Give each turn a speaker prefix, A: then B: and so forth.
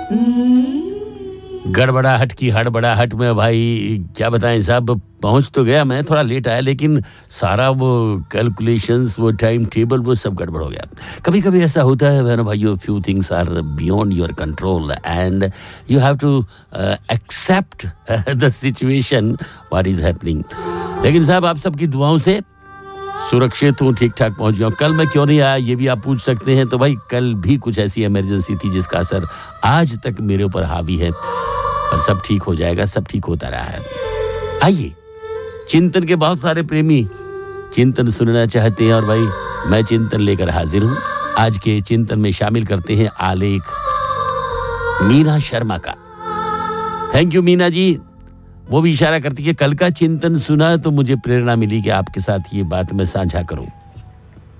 A: गड़बड़ाहट की हड़बड़ाहट में भाई क्या बताएं साहब, पहुंच तो गया मैं, थोड़ा लेट आया, लेकिन सारा वो कैलकुलेशंस, वो टाइम टेबल, वो सब गड़बड़ हो गया। कभी कभी ऐसा होता है बहनों भाइयों, few things are beyond your control and you have to accept the situation what is happening. लेकिन साहब आप सबकी दुआओं से सुरक्षित हूँ, ठीक ठाक पहुंच गया। कल मैं क्यों नहीं आया ये भी आप पूछ सकते हैं, तो भाई कल भी कुछ ऐसी इमरजेंसी थी जिसका असर आज तक मेरे ऊपर हावी है, पर सब ठीक हो जाएगा, सब ठीक होता रहा है। आइए, चिंतन के बहुत सारे प्रेमी चिंतन सुनना चाहते हैं और भाई मैं चिंतन लेकर हाजिर हूँ। आज के चिंतन में शामिल करते हैं आलेख मीना शर्मा का। Thank you Meena ji. वो भी इशारा करती है कल का चिंतन सुना तो मुझे प्रेरणा मिली कि आपके साथ ये बात मैं साझा करूं।